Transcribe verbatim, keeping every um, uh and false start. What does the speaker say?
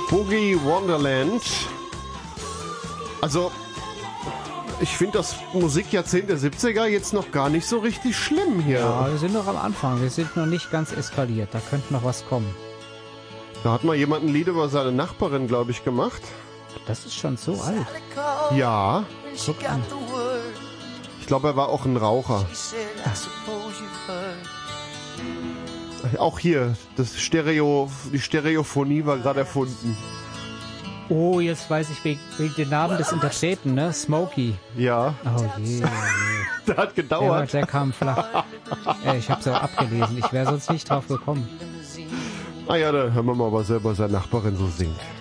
Boogie Wonderland. Also, ich finde das Musikjahrzehnt der siebziger jetzt noch gar nicht so richtig schlimm hier. Ja, wir sind noch am Anfang. Wir sind noch nicht ganz eskaliert. Da könnte noch was kommen. Da hat mal jemand ein Lied über seine Nachbarin, glaube ich, gemacht. Das ist schon so alt. Ja. Guck an. Ich glaube, er war auch ein Raucher. Auch hier, das Stereo, die Stereophonie war gerade erfunden. Oh, jetzt weiß ich wegen, wegen den Namen des Interpreten, ne? Smokey. Ja. Oh je, je. Der hat gedauert. Der, der kam flach. Äh, ich hab's ja abgelesen. Ich wäre sonst nicht drauf gekommen. Ah ja, dann hören wir mal, was er bei seiner Nachbarin so singt.